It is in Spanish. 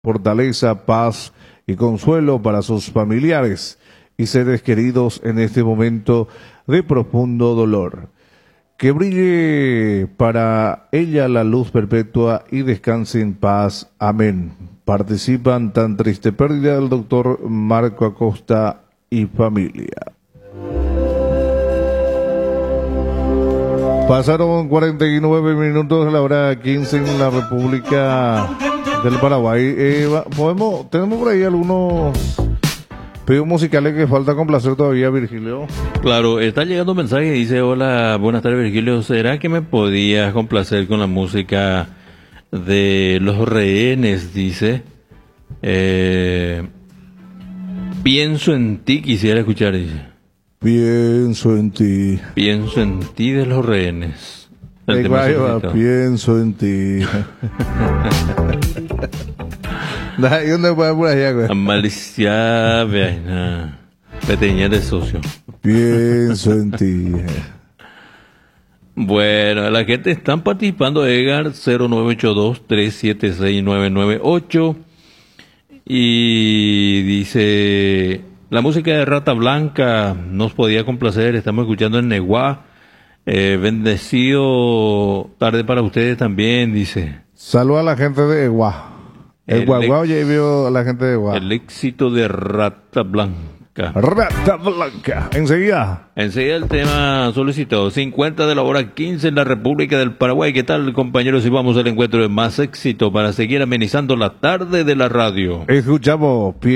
fortaleza, paz y consuelo para sus familiares y seres queridos en este momento de profundo dolor. Que brille para ella la luz perpetua y descanse en paz. Amén. Participan tan triste pérdida del doctor Marco Acosta y familia. Pasaron 49 minutos de la hora 15 en la República del Paraguay. Tenemos por ahí algunos pedidos musicales que falta complacer todavía, Virgilio. Claro, está llegando un mensaje que dice: hola, buenas tardes, Virgilio, ¿será que me podías complacer con la música de Los Rehenes? Dice, pienso en ti, quisiera escuchar, dice. Pienso en ti. Pienso en ti, de Los Rehenes. Pienso en ti. ¿Dónde puede por allá, güey? Malicia, vean, peteña de socio. Pienso en ti. Bueno, la gente está participando, Edgar, 0982-376-998. Y dice: la música de Rata Blanca nos podía complacer, estamos escuchando en Neguá. Bendecido tarde para ustedes también, dice. Saluda a la gente de Eguá. El Guaguao ya vio a la gente de Eguá. El éxito de Rata Blanca. Rata Blanca. Enseguida el tema solicitado. 50 de la hora 15 en la República del Paraguay. ¿Qué tal, compañeros? Y vamos al encuentro de más éxito para seguir amenizando la tarde de la radio. Escuchamos